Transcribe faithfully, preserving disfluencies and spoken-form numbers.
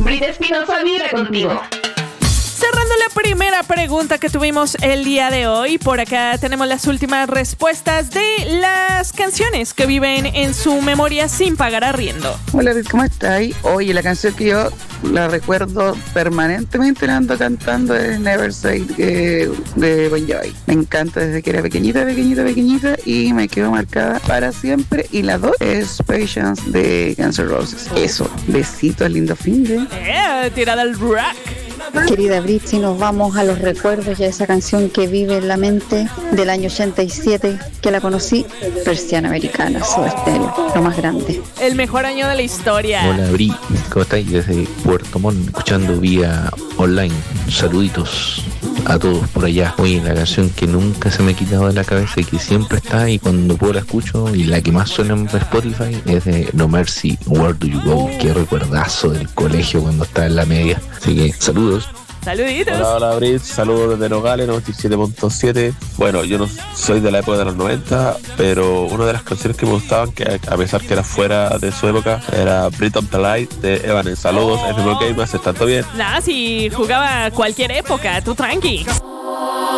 Brit Espinosa vibra contigo. Cerrando la primera pregunta que tuvimos el día de hoy, por acá tenemos las últimas respuestas de las canciones que viven en su memoria sin pagar arriendo. Hola, ¿cómo estáis? Oye, la canción que yo la recuerdo permanentemente, la ando cantando, es Never Say de, de Bon Jovi. Me encanta desde que era pequeñita, pequeñita, pequeñita y me quedó marcada para siempre. Y la dos es Patience de Guns N' Roses. Eso, besitos, lindo fin de... Eh, tirada al rock. Querida Brit, si nos vamos a los recuerdos y a esa canción que vive en la mente del año ochenta y siete, que la conocí, Persiana Americana, Soda Stereo, lo más grande. El mejor año de la historia. Hola Brit, ¿cómo estáis? Desde Puerto Montt, escuchando vía online. Saluditos a todos por allá. Oye, la canción que nunca se me ha quitado de la cabeza y que siempre está y cuando puedo la escucho y la que más suena en Spotify es de No Mercy, Where Do You Go? Qué recuerdazo del colegio cuando estaba en la media. Así que saludos. Saluditos. Hola, hola Brit, saludos desde Nogales, noventa y siete punto siete. Bueno, yo no soy de la época de los noventa, pero una de las canciones que me gustaban, que a pesar que era fuera de su época, era Brit of the Light de Evanes. Saludos, oh. F M K, ¿me haces tanto bien? Nada, si jugaba cualquier época, tú tranqui.